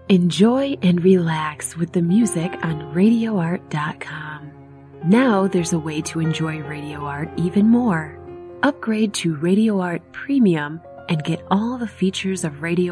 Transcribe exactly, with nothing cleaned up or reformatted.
Enjoy and relax with the music on radio art dot com. Now there's a way to enjoy Radio Art even more. Upgrade to Radio Art Premium and get all the features of Radio